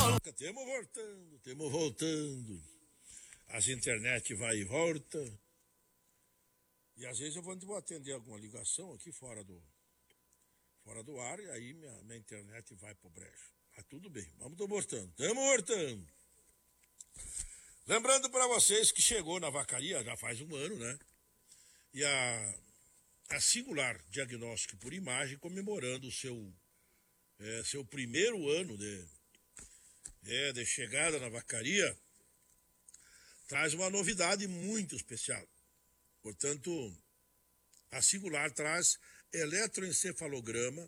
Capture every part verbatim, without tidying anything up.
Temos voltando, temos voltando. As internet vai e volta. E às vezes eu vou, vou atender alguma ligação aqui fora do, fora do ar, e aí minha, minha internet vai pro brejo. Mas tudo bem, vamos tô voltando, temos voltando. Lembrando para vocês que chegou na vacaria já faz um ano, né? E a, a Singular Diagnóstico por Imagem comemorando o seu, é, seu primeiro ano de, é, de chegada na vacaria, traz uma novidade muito especial. Portanto, a Singular traz eletroencefalograma,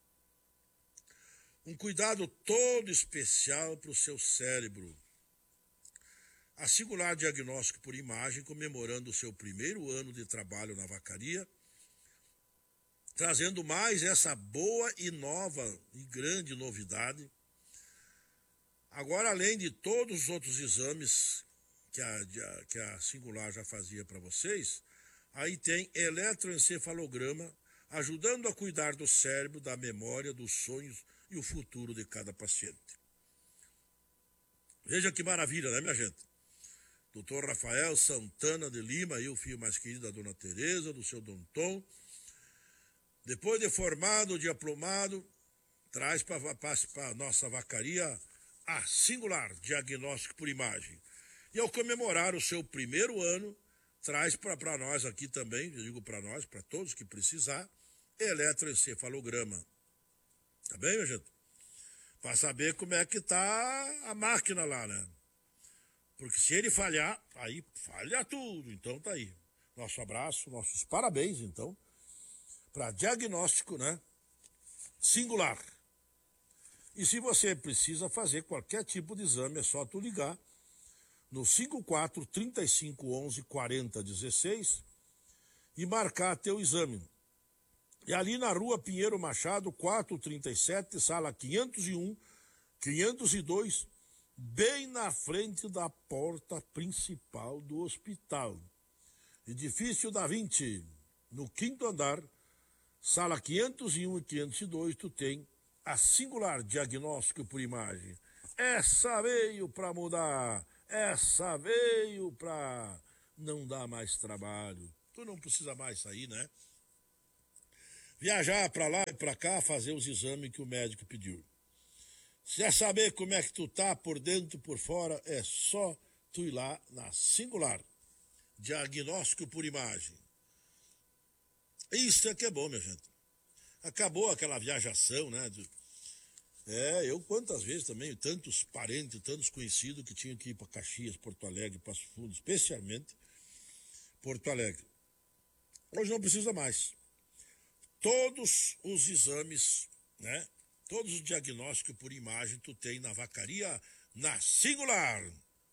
um cuidado todo especial para o seu cérebro. A Singular Diagnóstico por Imagem, comemorando o seu primeiro ano de trabalho na vacaria, trazendo mais essa boa e nova e grande novidade. Agora, além de todos os outros exames que a, que a Singular já fazia para vocês, aí tem eletroencefalograma, ajudando a cuidar do cérebro, da memória, dos sonhos e o futuro de cada paciente. Veja que maravilha, né, minha gente? doutor Rafael Santana de Lima, aí o filho mais querido da dona Tereza, do seu Dom Tom, depois de formado, diplomado, traz para a nossa vacaria a Singular Diagnóstico por Imagem. E ao comemorar o seu primeiro ano, traz para nós aqui também, eu digo para nós, para todos que precisar, eletroencefalograma. Tá bem, minha gente? Para saber como é que tá a máquina lá, né? Porque se ele falhar, aí falha tudo. Então tá aí. Nosso abraço, nossos parabéns, então, para diagnóstico, né? Singular. E se você precisa fazer qualquer tipo de exame, é só tu ligar no cinco quatro, trinta e cinco, onze, quarenta, dezesseis e marcar teu exame. E ali na rua Pinheiro Machado, quatrocentos e trinta e sete, sala quinhentos e um, quinhentos e dois, bem na frente da porta principal do hospital. Edifício da vinte, no quinto andar, sala quinhentos e um e quinhentos e dois, tu tem a Singular Diagnóstico por Imagem. Essa veio para mudar, essa veio para não dar mais trabalho. Tu não precisa mais sair, né? Viajar para lá e para cá, fazer os exames que o médico pediu. Se quer saber como é que tu tá por dentro e por fora, é só tu ir lá na Singular Diagnóstico por Imagem. Isso é que é bom, minha gente. Acabou aquela viajação, né? De... É, eu quantas vezes também, tantos parentes, tantos conhecidos que tinham que ir para Caxias, Porto Alegre, Passo Fundo, especialmente Porto Alegre. Hoje não precisa mais. Todos os exames, né? Todos os diagnósticos por imagem tu tem na vacaria, na Singular.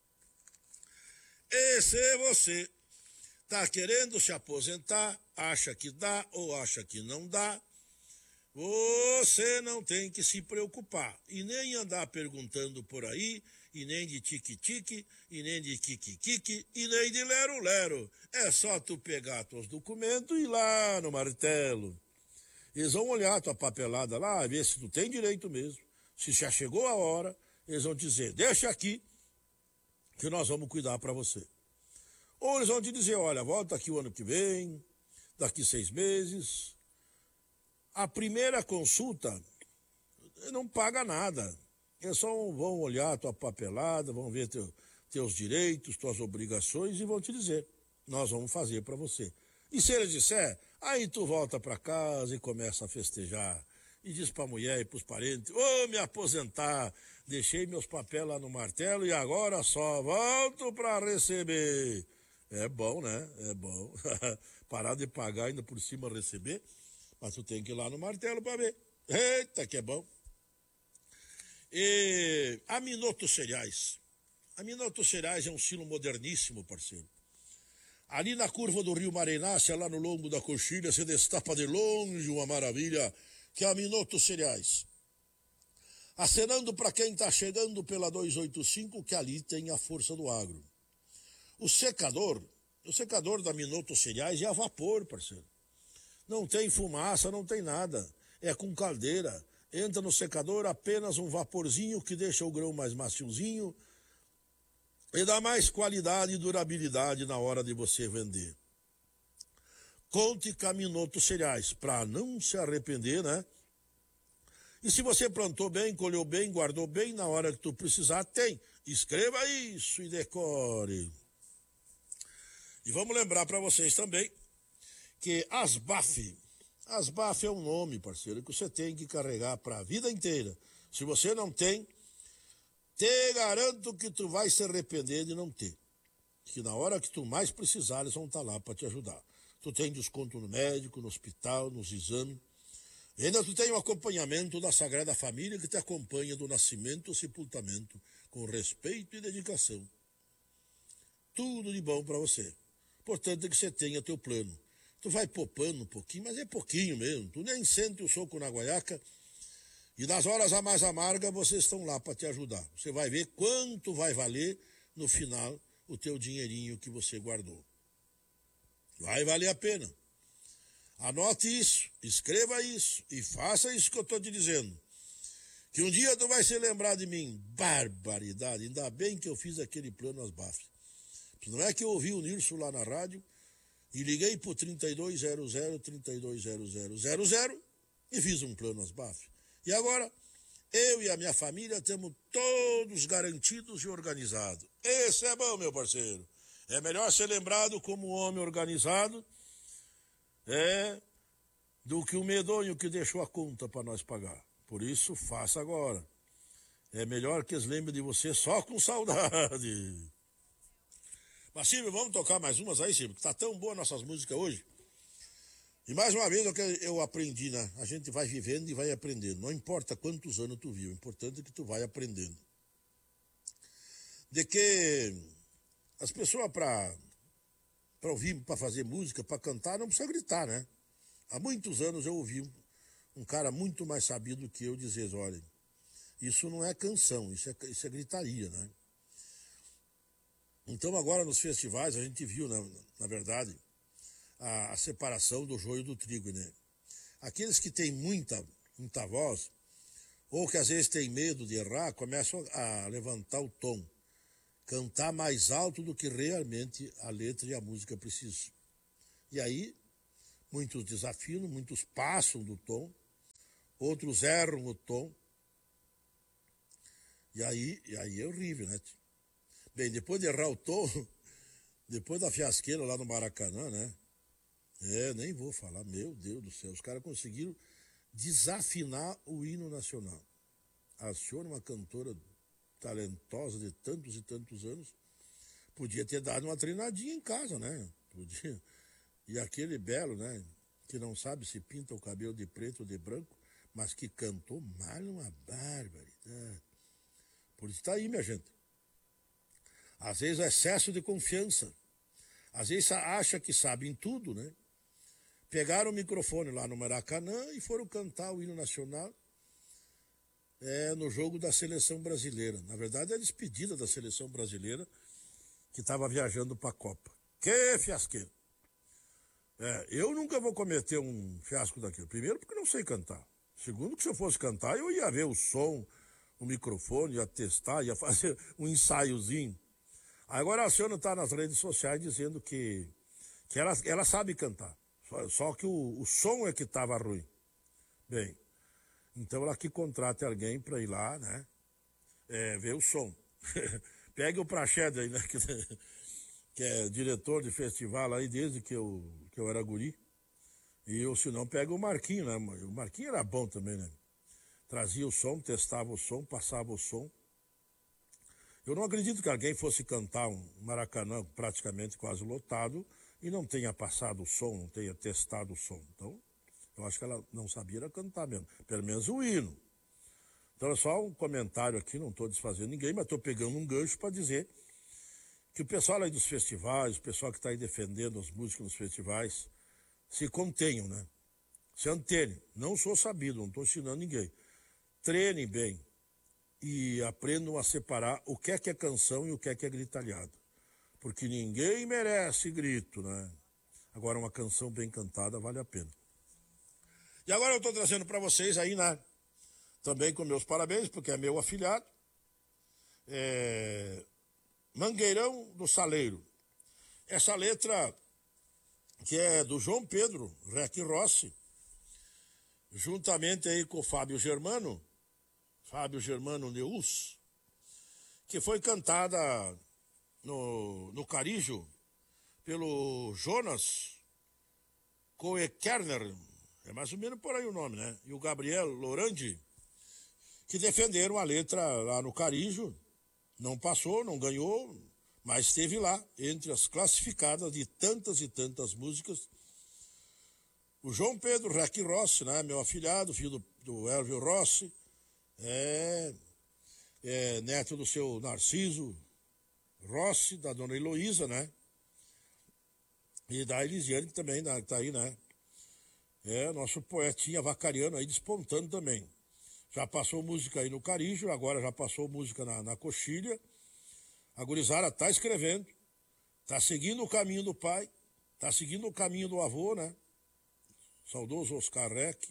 E se você tá querendo se aposentar, acha que dá ou acha que não dá, você não tem que se preocupar e nem andar perguntando por aí, e nem de tique-tique, e nem de quique-quique, e nem de lero-lero. É só tu pegar teus documentos e ir lá no martelo. Eles vão olhar a tua papelada lá, ver se tu tem direito mesmo. Se já chegou a hora, eles vão dizer, deixa aqui, que nós vamos cuidar para você. Ou eles vão te dizer, olha, volta aqui o ano que vem, daqui seis meses. A primeira consulta não paga nada. Eles só vão olhar a tua papelada, vão ver teu, teus direitos, tuas obrigações e vão te dizer, nós vamos fazer para você. E se eles disser, aí tu volta para casa e começa a festejar. E diz para a mulher e para os parentes, ô, oh, me aposentar, deixei meus papéis lá no martelo e agora só volto para receber. É bom, né? É bom. Parar de pagar ainda por cima receber, mas tu tem que ir lá no martelo para ver. Eita, que é bom. E Aminoto Cereais. Aminoto Cereais é um silo moderníssimo, parceiro. Ali na curva do rio Marenácia, lá no lombo da coxilha, se destapa de longe uma maravilha, que é a Minoto Cereais. Acenando para quem está chegando pela duzentos e oitenta e cinco, que ali tem a força do agro. O secador, o secador da Minoto Cereais é a vapor, parceiro. Não tem fumaça, não tem nada. É com caldeira, entra no secador apenas um vaporzinho que deixa o grão mais maciozinho e dá mais qualidade e durabilidade na hora de você vender. Conte Caminoto Cereais, para não se arrepender, né? E se você plantou bem, colheu bem, guardou bem, na hora que tu precisar, tem. Escreva isso e decore. E vamos lembrar para vocês também que Asbaf, Asbaf é um nome, parceiro, que você tem que carregar para a vida inteira. Se você não tem, te garanto que tu vai se arrepender de não ter. Que na hora que tu mais precisar, eles vão estar lá para te ajudar. Tu tem desconto no médico, no hospital, nos exames. E ainda tu tem o acompanhamento da Sagrada Família que te acompanha do nascimento ao sepultamento com respeito e dedicação. Tudo de bom para você. Portanto, é que você tenha teu plano. Tu vai poupando um pouquinho, mas é pouquinho mesmo. Tu nem sente o soco na guaiaca. E nas horas a mais amargas, vocês estão lá para te ajudar. Você vai ver quanto vai valer no final o teu dinheirinho que você guardou. Vai valer a pena. Anote isso, escreva isso e faça isso que eu estou te dizendo. Que um dia tu vai se lembrar de mim. Barbaridade, ainda bem que eu fiz aquele plano Asbaf. Não é que eu ouvi o Nilson lá na rádio e liguei pro trinta e dois zero zero, trinta e dois zero zero zero zero e fiz um plano Asbaf. E agora, eu e a minha família estamos todos garantidos e organizados. Esse é bom, meu parceiro. É melhor ser lembrado como um homem organizado é, do que o medonho que deixou a conta para nós pagar. Por isso, faça agora. É melhor que eles lembrem de você só com saudade. Mas, Silvio, vamos tocar mais umas aí, Silvio, que tá tão boa nossas músicas hoje. E mais uma vez, eu aprendi, né? A gente vai vivendo e vai aprendendo. Não importa quantos anos tu viu, o importante é que tu vai aprendendo. De que as pessoas, para para ouvir, para fazer música, para cantar, não precisa gritar, né? Há muitos anos eu ouvi um, um cara muito mais sabido que eu dizer, olha, isso não é canção, isso é, isso é gritaria, né? Então agora nos festivais a gente viu, na, na verdade, a, a separação do joio do trigo, né? Aqueles que têm muita, muita voz, ou que às vezes têm medo de errar, começam a levantar o tom. Cantar mais alto do que realmente a letra e a música precisam. E aí, muitos desafinam, muitos passam do tom, outros erram o tom. E aí, e aí é horrível, né? Bem, depois de errar o tom, depois da fiasqueira lá no Maracanã, né? É, nem vou falar, meu Deus do céu, os caras conseguiram desafinar o hino nacional. A senhora, uma cantora talentosa de tantos e tantos anos, podia ter dado uma treinadinha em casa, né? Podia. E aquele belo, né? Que não sabe se pinta o cabelo de preto ou de branco, mas que cantou mal uma barbaridade. Por isso está aí, minha gente. Às vezes é excesso de confiança. Às vezes acha que sabem tudo, né? Pegaram o microfone lá no Maracanã e foram cantar o hino nacional é, no jogo da seleção brasileira. Na verdade, é a despedida da seleção brasileira que estava viajando para a Copa. Que fiasqueiro! É, eu nunca vou cometer um fiasco daquilo. Primeiro, porque não sei cantar. Segundo, que se eu fosse cantar, eu ia ver o som, o microfone, ia testar, ia fazer um ensaiozinho. Agora a senhora está nas redes sociais dizendo que, que ela, ela sabe cantar. Só, só que o, o som é que estava ruim. Bem, então ela que contrate alguém para ir lá, né? É, ver o som. Pegue o Prachede aí, né? Que, que é diretor de festival aí desde que eu, que eu era guri. E ou se não, pega o Marquinho, né? O Marquinho era bom também, né? Trazia o som, testava o som, passava o som. Eu não acredito que alguém fosse cantar um Maracanã praticamente quase lotado e não tenha passado o som, não tenha testado o som. Então, eu acho que ela não sabia cantar mesmo, pelo menos o hino. Então é só um comentário aqui, não estou desfazendo ninguém, mas estou pegando um gancho para dizer que o pessoal aí dos festivais, o pessoal que está aí defendendo as músicas nos festivais, se contenham, né? Se antenem. Não sou sabido, não estou ensinando ninguém. Treinem bem e aprendam a separar o que é que é canção e o que é que é gritalhado. Porque ninguém merece grito, né? Agora, uma canção bem cantada vale a pena. E agora eu estou trazendo para vocês aí, né, também com meus parabéns, porque é meu afilhado. É... Mangueirão do Saleiro. Essa letra que é do João Pedro Rec Rossi, juntamente aí com o Fábio Germano, Fábio Germano Neus, que foi cantada no, no Carijo pelo Jonas Koekerner, é mais ou menos por aí o nome, né? E o Gabriel Lorandi, que defenderam a letra lá no Carijo. Não passou, não ganhou, mas esteve lá, entre as classificadas de tantas e tantas músicas. O João Pedro Rec Rossi, né, meu afilhado, filho do, do Elvio Rossi, é, é neto do seu Narciso Rossi, da dona Heloísa, né? E da Elisiane, que também está aí, né? É, nosso poetinha vacariano aí despontando também. Já passou música aí no Carijo, agora já passou música na, na Coxilha. A gurizada está escrevendo, está seguindo o caminho do pai, está seguindo o caminho do avô, né? Saudoso Oscar Rec.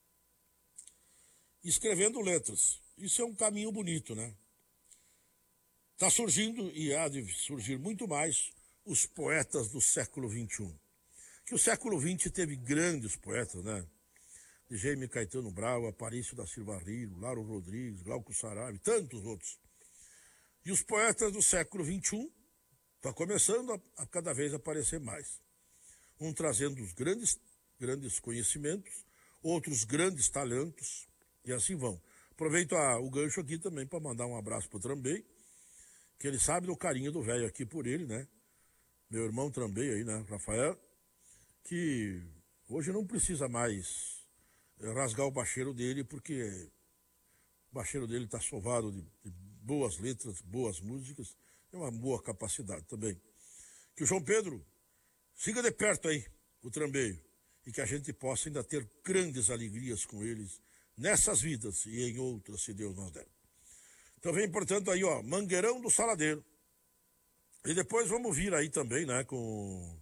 Escrevendo letras. Isso é um caminho bonito, né? Está surgindo, e há de surgir muito mais, os poetas do século vinte e um. Que o século vinte teve grandes poetas, né? Jaime Caetano Brau, Aparício da Silva Rio, Laro Rodrigues, Glauco Saraiva e tantos outros. E os poetas do século vinte e um estão começando a, a cada vez aparecer mais. Um trazendo os grandes, grandes conhecimentos, outros grandes talentos, e assim vão. Aproveito a, o gancho aqui também para mandar um abraço para o Trambei, que ele sabe do carinho do velho aqui por ele, né? Meu irmão Trambei aí, né, Rafael, que hoje não precisa mais rasgar o bacheiro dele, porque o bacheiro dele está sovado de, de boas letras, boas músicas, e uma boa capacidade também. Que o João Pedro siga de perto aí, o Trambeio, e que a gente possa ainda ter grandes alegrias com eles nessas vidas e em outras, se Deus nos der. Então vem, portanto, aí, ó, Mangueirão do Saladeiro. E depois vamos vir aí também, né, com,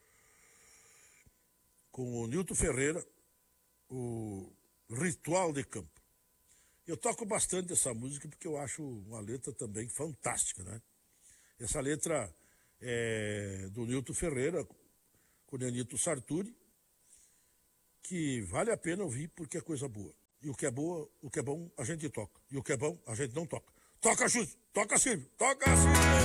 com o Nilton Ferreira, o Ritual de Campo. Eu toco bastante essa música porque eu acho uma letra também fantástica, né? Essa letra é do Nilton Ferreira com o Nenito Sarturi, que vale a pena ouvir porque é coisa boa. E o que é boa, o que é bom, a gente toca. E o que é bom, a gente não toca. Toca, Júlio! Toca, Silvio! Toca, Silvio!